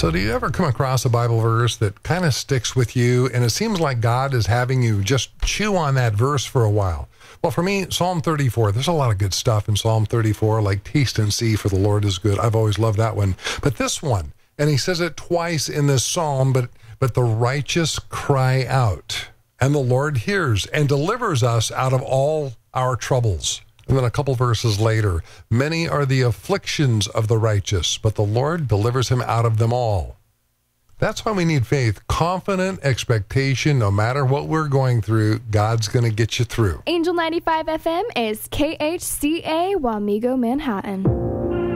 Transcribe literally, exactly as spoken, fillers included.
So do you ever come across a Bible verse that kind of sticks with you, and it seems like God is having you just chew on that verse for a while? Well, for me, Psalm thirty-four, there's a lot of good stuff in Psalm thirty-four, like taste and see for the Lord is good. I've always loved that one. But this one, and he says it twice in this psalm, but, but the righteous cry out, and the Lord hears and delivers us out of all our troubles. And then a couple verses later, many are the afflictions of the righteous, but the Lord delivers him out of them all. That's why we need faith, confident expectation. No matter what we're going through, God's going to get you through. Angel ninety-five F M is K H C A Wamego, Manhattan.